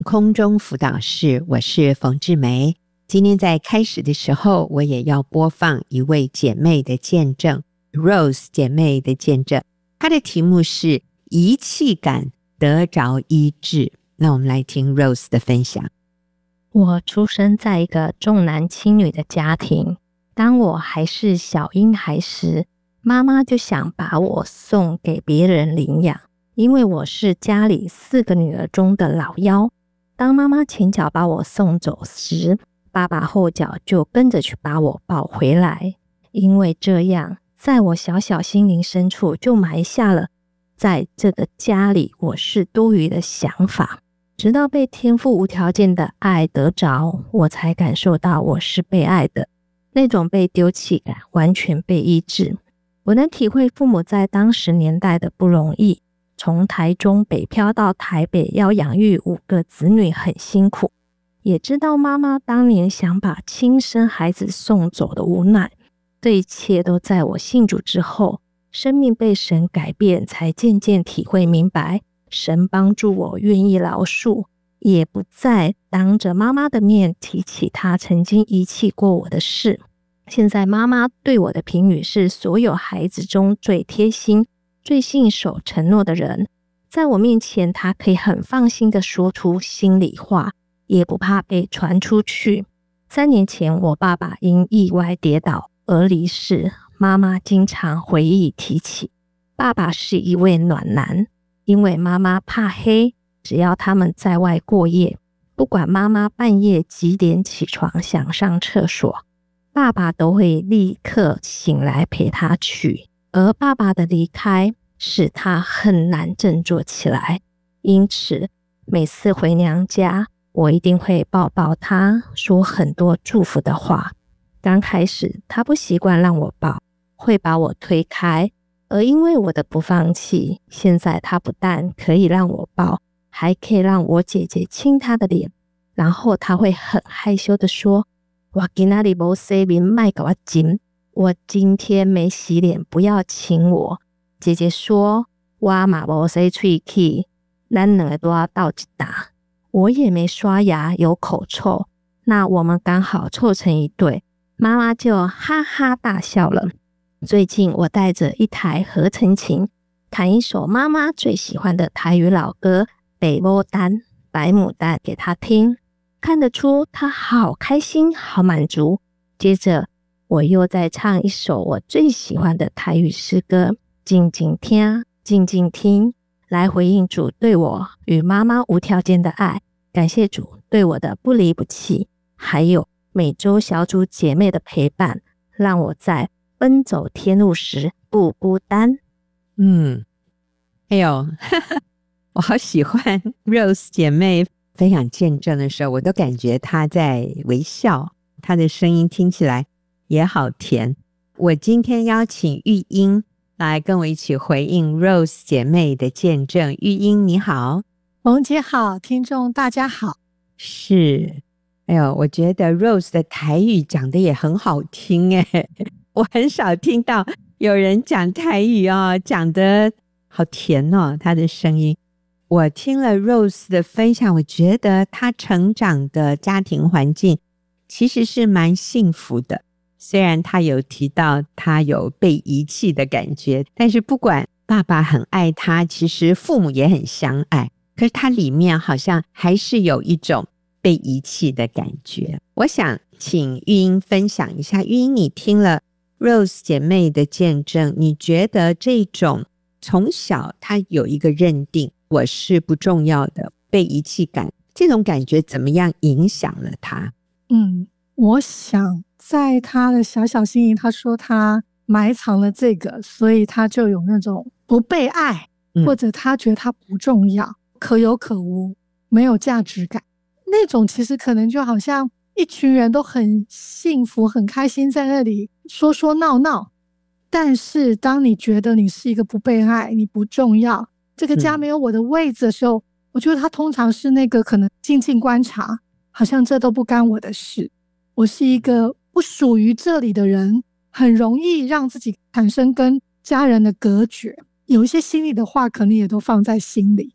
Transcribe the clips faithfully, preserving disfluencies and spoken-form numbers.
空中辅导室，我是冯志梅。今天在开始的时候，我也要播放一位姐妹的见证， Rose 姐妹的见证，她的题目是遗弃感得着医治。那我们来听 Rose 的分享。 我出生在一个重男轻女的家庭，当我还是小婴孩时，妈妈就想把我送给别人领养，因为我是家里四个女儿中的老幺。当妈妈前脚把我送走时，爸爸后脚就跟着去把我抱回来。因为这样，在我小小心灵深处就埋下了在这个家里我是多余的想法。直到被天父无条件的爱得着，我才感受到我是被爱的，那种被丢弃感完全被医治。我能体会父母在当时年代的不容易，从台中北漂到台北要养育五个子女很辛苦，也知道妈妈当年想把亲生孩子送走的无奈。这一切都在我信主之后，生命被神改变，才渐渐体会明白，神帮助我愿意饶恕，也不再当着妈妈的面提起她曾经遗弃过我的事。现在妈妈对我的评语是所有孩子中最贴心、最信守承诺的人。在我面前，她可以很放心地说出心里话，也不怕被传出去。三年前，我爸爸因意外跌倒而离世，妈妈经常回忆提起。爸爸是一位暖男，因为妈妈怕黑，只要他们在外过夜，不管妈妈半夜几点起床想上厕所，爸爸都会立刻醒来陪她去。而爸爸的离开使她很难振作起来，因此每次回娘家，我一定会抱抱她，说很多祝福的话。刚开始她不习惯让我抱，会把我推开，而因为我的不放弃，现在她不但可以让我抱，还可以让我姐姐亲她的脸，然后她会很害羞地说，我今天没洗脸，别给我亲，我今天没洗脸，不要亲我。姐姐说，我也没洗嘴齿，咱两个都要斗一打。我也没刷牙，有口臭，那我们刚好凑成一对，妈妈就哈哈大笑了。最近我带着一台合成琴，弹一首妈妈最喜欢的台语老歌《北牡丹》白牡丹给她听，看得出她好开心好满足。接着我又再唱一首我最喜欢的台语诗歌，静静听静静听，来回应主对我与妈妈无条件的爱，感谢主对我的不离不弃，还有每周小组姐妹的陪伴，让我在奔走天路时不孤单。 嗯，哎呦我好喜欢 Rose 姐妹分享见证的时候，我都感觉她在微笑，她的声音听起来也好甜。我今天邀请玉英来跟我一起回应 Rose 姐妹的见证。玉英你好。 冯姐好，听众大家好。 是，哎呦，我觉得 Rose 的台语讲的也很好听哎，我很少听到有人讲台语哦，讲得好甜哦，她的声音。我听了 Rose 的分享，我觉得她成长的家庭环境其实是蛮幸福的。虽然她有提到她有被遗弃的感觉，但是不管爸爸很爱她，其实父母也很相爱，可是她里面好像还是有一种被遗弃的感觉。我想请玉英分享一下，玉英你听了 Rose 姐妹的见证，你觉得这种从小她有一个认定我是不重要的，被遗弃感，这种感觉怎么样影响了她？ 嗯，我想在她的小小心灵，她说她埋藏了这个，所以她就有那种不被爱， 嗯、 或者她觉得她不重要，可有可无，没有价值感。那种其实可能就好像一群人都很幸福很开心在那里说说闹闹，但是当你觉得你是一个不被爱，你不重要，这个家没有我的位置的时候、嗯、我觉得他通常是那个可能静静观察，好像这都不干我的事，我是一个不属于这里的人，很容易让自己产生跟家人的隔绝，有一些心里的话可能也都放在心里。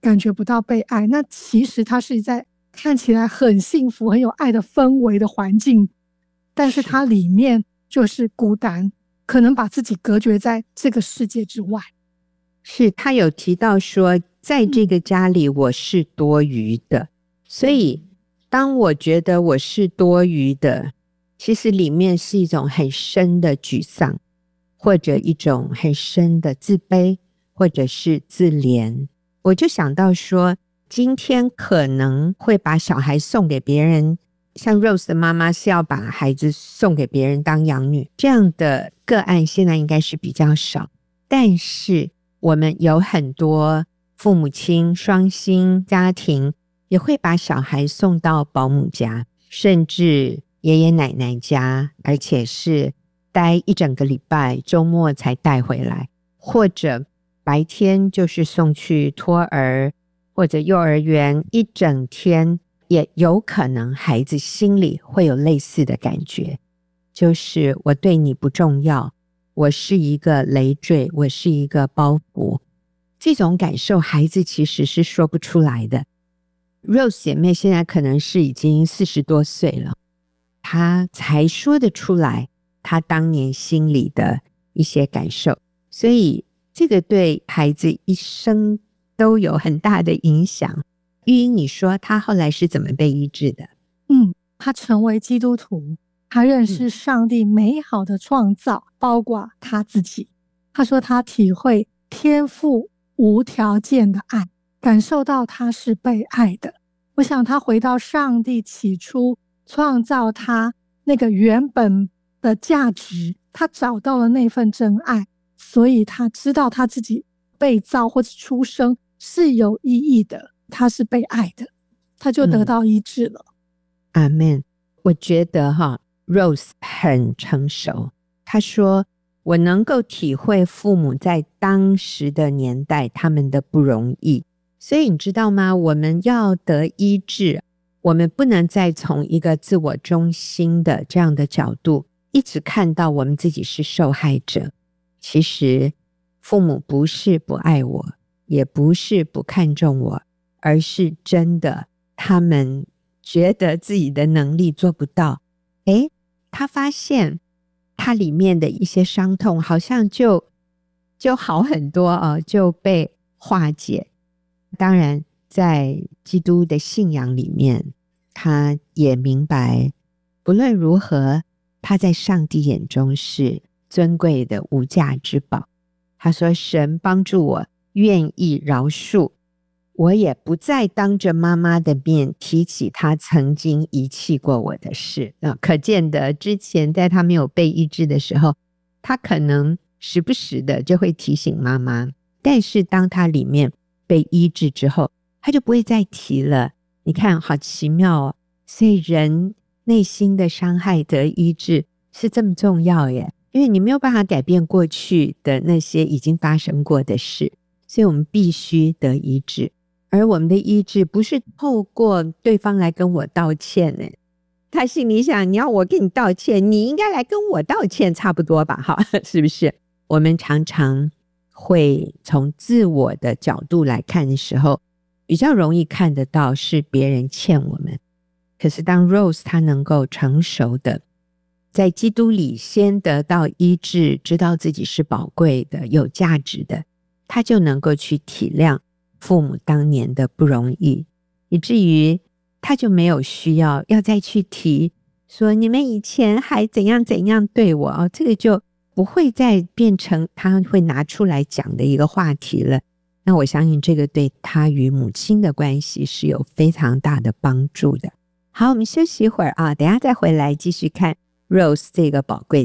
感觉不到被爱，那其实他是在看起来很幸福很有爱的氛围的环境，但是他里面就是孤单，可能把自己隔绝在这个世界之外。 是他有提到说在这个家里我是多余的，所以当我觉得我是多余的，其实里面是一种很深的沮丧，或者一种很深的自卑，或者是自怜。我就想到说今天可能会把小孩送给别人，像 Rose 的妈妈是要把孩子送给别人当养女，这样的个案现在应该是比较少，但是我们有很多父母亲双薪家庭也会把小孩送到保姆家，甚至爷爷奶奶家，而且是待一整个礼拜，周末才带回来，或者白天就是送去托儿或者幼儿园一整天，也有可能孩子心里会有类似的感觉，就是我对你不重要，我是一个累赘，我是一个包袱，这种感受孩子其实是说不出来的。 Rose 姐妹现在可能是已经四十多岁了，她才说得出来她当年心里的一些感受，所以这个对孩子一生都有很大的影响。玉英，你说她后来是怎么被医治的？ 嗯，她成为基督徒，她认识上帝美好的创造，包括她自己。她说她体会天父无条件的爱，感受到她是被爱的。我想她回到上帝起初创造她那个原本的价值，她找到了那份真爱，所以她知道她自己被造或者出生是有意义的，她是被爱的，她就得到医治了。 阿们。我觉得哈 Rose 很成熟，她说我能够体会父母在当时的年代他们的不容易，所以你知道吗，我们要得医治，我们不能再从一个自我中心的这样的角度一直看到我们自己是受害者。其实父母不是不爱我，也不是不看重我，而是真的他们觉得自己的能力做不到。诶，他发现他里面的一些伤痛好像就就好很多哦，就被化解。当然在基督的信仰里面，他也明白不论如何他在上帝眼中是尊贵的无价之宝。他说神帮助我愿意饶恕，我也不再当着妈妈的面提起他曾经遗弃过我的事、呃、可见的之前在他没有被医治的时候，他可能时不时的就会提醒妈妈，但是当他里面被医治之后，他就不会再提了。你看好奇妙哦，所以人内心的伤害得医治是这么重要耶，因为你没有办法改变过去的那些已经发生过的事，所以我们必须得医治。而我们的医治不是透过对方来跟我道歉呢，他心里想你要我跟你道歉，你应该来跟我道歉差不多吧，好，是不是？我们常常会从自我的角度来看的时候，比较容易看得到是别人欠我们。可是当 Rose 她能够成熟的在基督里先得到医治，知道自己是宝贵的有价值的，她就能够去体谅父母当年的不容易，以至于他就没有需要要再去提说你们以前还怎样怎样对我、哦、这个就不会再变成他会拿出来讲的一个话题了。那我相信这个对他与母亲的关系是有非常大的帮助的。好，我们休息一会儿啊，等一下再回来继续看 Rose 这个宝贵